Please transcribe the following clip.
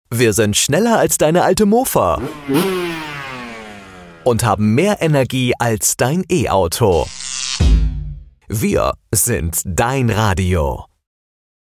Wir sind schneller als deine alte Mofa und haben mehr Energie als dein E-Auto. Wir sind dein Radio.